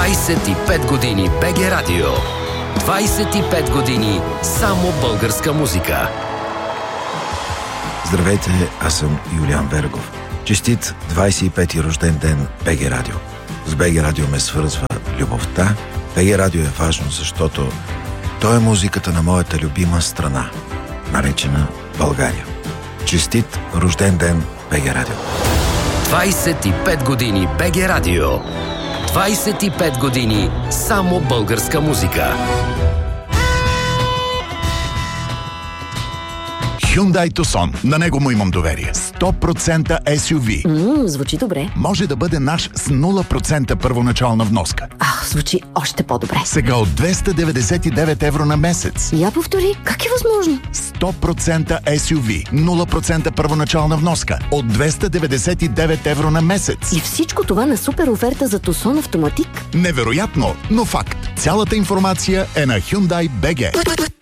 25 години БГ Радио. 25 години само българска музика. Здравейте, аз съм Юлиан Вергов. Честит 25-ти рожден ден БГ Радио. С БГ Радио ме свързва любовта. БГ Радио е важно, защото то е музиката на моята любима страна, наречена България. Честит рожден ден БГ Радио. 25 години БГ Радио. 25 години само българска музика. Hyundai Tucson. На него му имам доверие. 100% SUV. Звучи добре. Може да бъде наш с 0% първоначална вноска. Звучи още по-добре. Сега от 299 евро на месец. Я повтори, как е възможно? 100% SUV. 0% първоначална вноска. От 299 евро на месец. И всичко това на супер оферта за Tucson Автоматик? Невероятно, но факт. Цялата информация е на Hyundai BG.